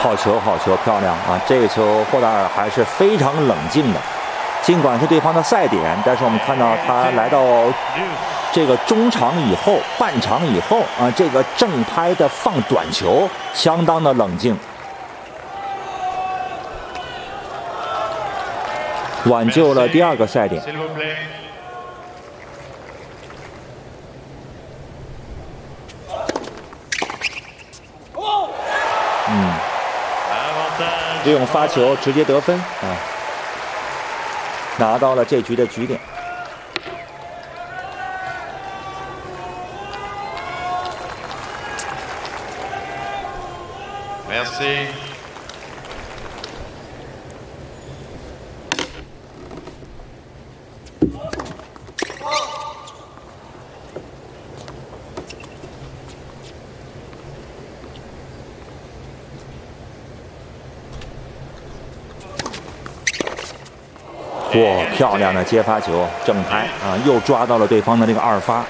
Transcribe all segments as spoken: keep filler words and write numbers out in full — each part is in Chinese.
好球，好球，漂亮啊！这个球霍达尔还是非常冷静的，尽管是对方的赛点，但是我们看到他来到这个中场以后、半场以后啊，这个正拍的放短球相当的冷静，挽救了第二个赛点。嗯。利用发球直接得分啊，拿到了这局的局点。 Merci。 哇，漂亮的接发球，正拍啊，又抓到了对方的这个二发，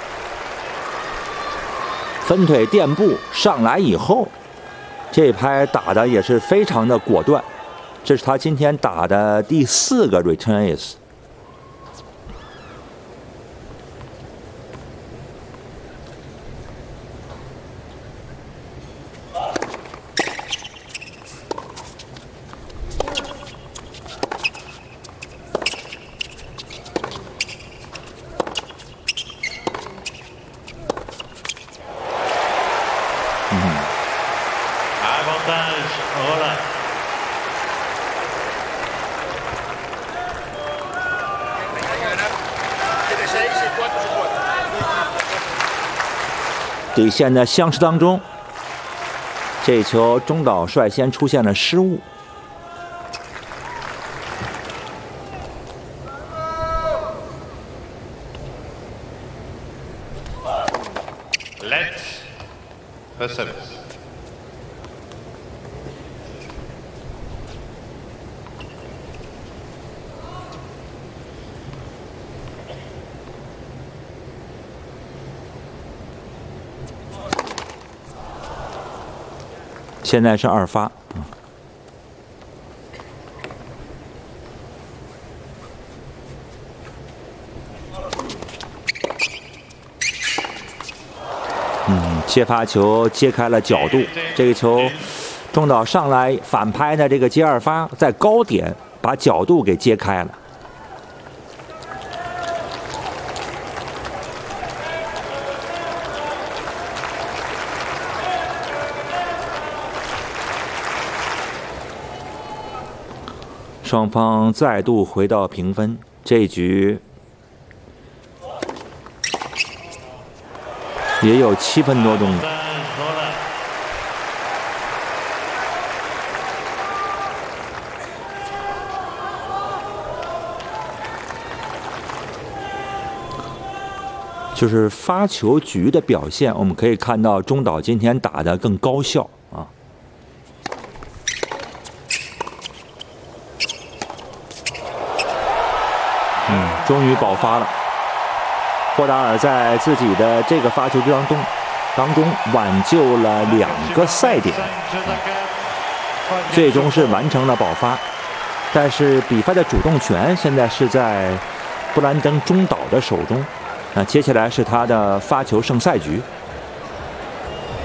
分腿垫步上来以后，这拍打的也是非常的果断，这是他今天打的第四个 return ace。底线的相持当中，这球中岛率先出现了失误。 Let's service。 现在是二发，嗯，接发球揭开了角度，这个球中岛上来反拍的这个接二发，在高点把角度给揭开了。双方再度回到平分，这一局也有七分多钟了。就是发球局的表现，我们可以看到中岛今天打得更高效啊。嗯，终于爆发了。霍达尔在自己的这个发球局当中，当中挽救了两个赛点，最终是完成了爆发。但是比赛的主动权现在是在布兰登中岛的手中。那接下来是他的发球胜赛局。